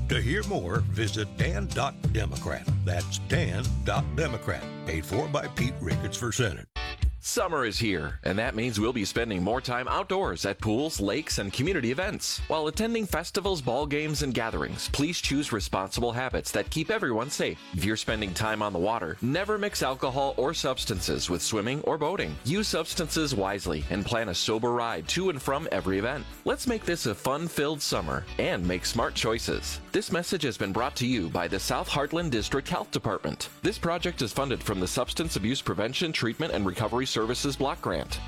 To hear more, visit dan.democrat. That's dan.democrat. Paid for by Pete Ricketts for Senate. Summer is here, and that means we'll be spending more time outdoors at pools, lakes, and community events. While attending festivals, ball games, and gatherings, please choose responsible habits that keep everyone safe. If you're spending time on the water, never mix alcohol or substances with swimming or boating. Use substances wisely and plan a sober ride to and from every event. Let's make this a fun-filled summer and make smart choices. This message has been brought to you by the South Heartland District Health Department. This project is funded from the Substance Abuse Prevention, Treatment, and Recovery Services Block Grant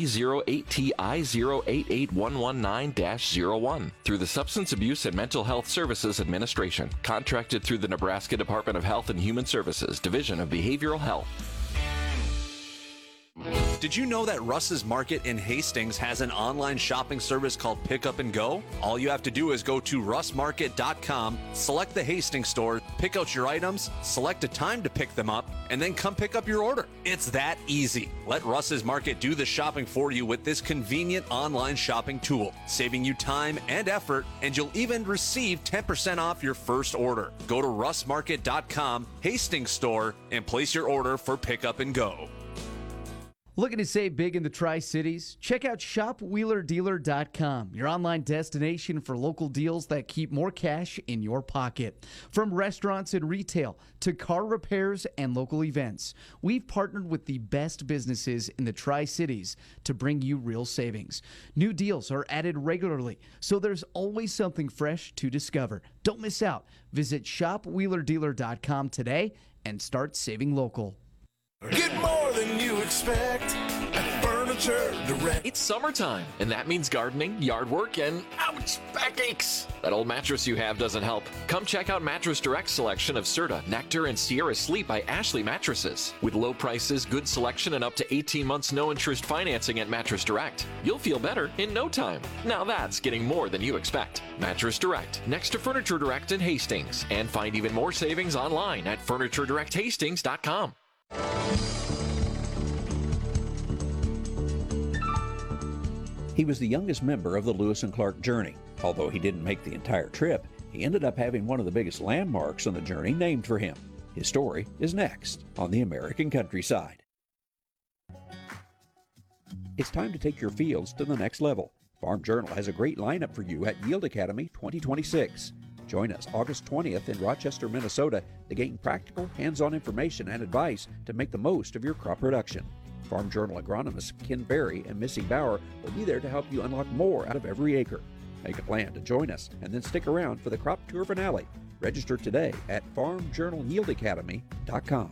1B08TI088119-01 through the Substance Abuse and Mental Health Services Administration, contracted through the Nebraska Department of Health and Human Services, Division of Behavioral Health. Did you know that Russ's Market in Hastings has an online shopping service called Pick Up and Go? All you have to do is go to russmarket.com, select the Hastings store, pick out your items, select a time to pick them up, and then come pick up your order. It's that easy. Let Russ's Market do the shopping for you with this convenient online shopping tool, saving you time and effort, and you'll even receive 10% off your first order. Go to russmarket.com, Hastings store, and place your order for Pick Up and Go. Looking to save big in the Tri-Cities? Check out shopwheelerdealer.com, your online destination for local deals that keep more cash in your pocket. From restaurants and retail to car repairs and local events, we've partnered with the best businesses in the Tri-Cities to bring you real savings. New deals are added regularly, so there's always something fresh to discover. Don't miss out. Visit shopwheelerdealer.com today and start saving local. Get more than you expect at Furniture Direct. It's summertime, and that means gardening, yard work, and ouch, backaches. That old mattress you have doesn't help. Come check out Mattress Direct's selection of Serta, Nectar, and Sierra Sleep by Ashley Mattresses. With low prices, good selection, and up to 18 months no-interest financing at Mattress Direct, you'll feel better in no time. Now that's getting more than you expect. Mattress Direct, next to Furniture Direct in Hastings, and find even more savings online at FurnitureDirectHastings.com. He was the youngest member of the Lewis and Clark Journey. Although he didn't make the entire trip, he ended up having one of the biggest landmarks on the journey named for him. His story is next on the American Countryside. It's time to take your fields to the next level. Farm Journal has a great lineup for you at Yield Academy 2026. Join us August 20th in Rochester, Minnesota to gain practical, hands-on information and advice to make the most of your crop production. Farm Journal agronomists Ken Berry and Missy Bauer will be there to help you unlock more out of every acre. Make a plan to join us and then stick around for the crop tour finale. Register today at farmjournalyieldacademy.com.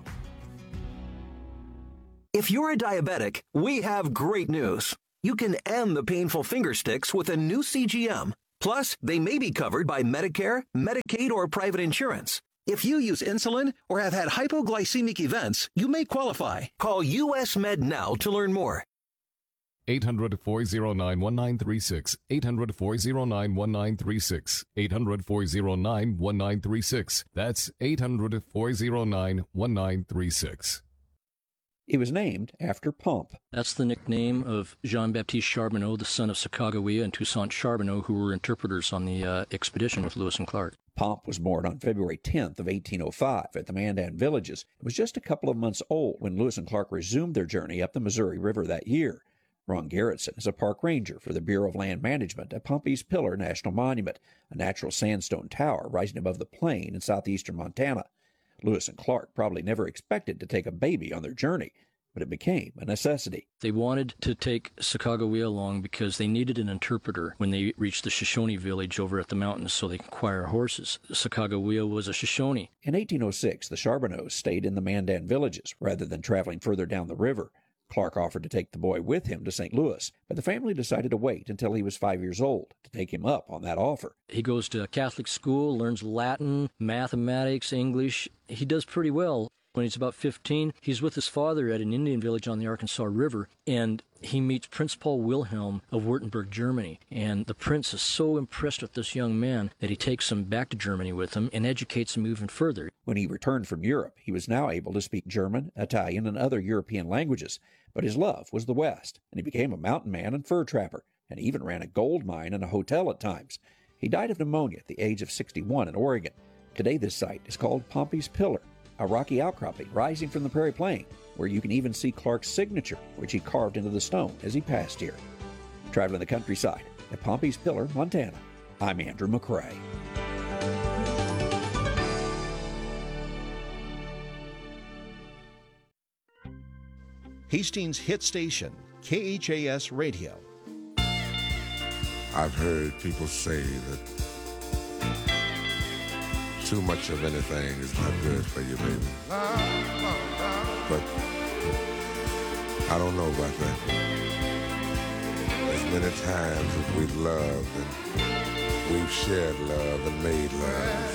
If you're a diabetic, we have great news. You can end the painful finger sticks with a new CGM. Plus, they may be covered by Medicare, Medicaid, or private insurance. If you use insulin or have had hypoglycemic events, you may qualify. Call US Med now to learn more. 800-409-1936. 800-409-1936. 800-409-1936. That's 800-409-1936. It was named after Pomp. That's the nickname of Jean-Baptiste Charbonneau, the son of Sacagawea and Toussaint Charbonneau, who were interpreters on the expedition with Lewis and Clark. Pomp was born on February 10th of 1805 at the Mandan Villages. It was just a couple of months old when Lewis and Clark resumed their journey up the Missouri River that year. Ron Garrettson is a park ranger for the Bureau of Land Management at Pompey's Pillar National Monument, a natural sandstone tower rising above the plain in southeastern Montana. Lewis and Clark probably never expected to take a baby on their journey, but it became a necessity. They wanted to take Sacagawea along because they needed an interpreter when they reached the Shoshone village over at the mountains so they could acquire horses. Sacagawea was a Shoshone. In 1806, the Charbonneaus stayed in the Mandan Villages rather than traveling further down the river. Clark offered to take the boy with him to St. Louis, but the family decided to wait until he was 5 years old to take him up on that offer. He goes to a Catholic school, learns Latin, mathematics, English. He does pretty well. When he's about 15, he's with his father at an Indian village on the Arkansas River, and he meets Prince Paul Wilhelm of Württemberg, Germany. And the prince is so impressed with this young man that he takes him back to Germany with him and educates him even further. When he returned from Europe, he was now able to speak German, Italian, and other European languages. But his love was the West, and he became a mountain man and fur trapper, and even ran a gold mine and a hotel at times. He died of pneumonia at the age of 61 in Oregon. Today, this site is called Pompey's Pillar, a rocky outcropping rising from the Prairie Plain, where you can even see Clark's signature, which he carved into the stone as he passed here. Traveling the countryside at Pompey's Pillar, Montana, I'm Andrew McCrae. Hastings Hit Station, KHAS Radio. I've heard people say that too much of anything is not good for you, baby. But I don't know about that. As many times as we've loved and we've shared love and made love,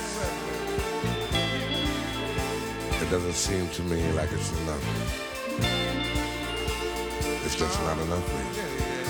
it doesn't seem to me like it's enough. It's just not enough, baby.